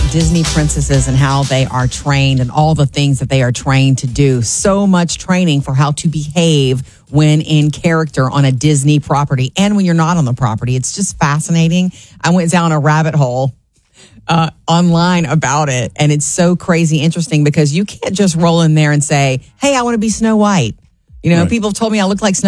Disney princesses and how they are trained and all the things that they are trained to do. So much training for how to behave when in character on a Disney property and when you're not on the property. It's just fascinating. I went down a rabbit hole online about it, and it's so crazy interesting because you can't just roll in there and say, hey, I want to be Snow White. You know, Right. people have told me I look like Snow